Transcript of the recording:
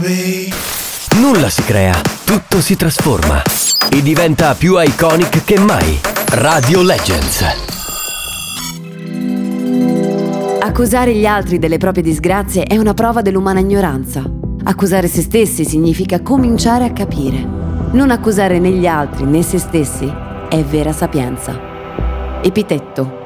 Nulla si crea, tutto si trasforma e diventa più iconic che mai. Radio Legends. Accusare gli altri delle proprie disgrazie è una prova dell'umana ignoranza. Accusare se stessi significa cominciare a capire. Non accusare né gli altri né se stessi è vera sapienza. Epitetto.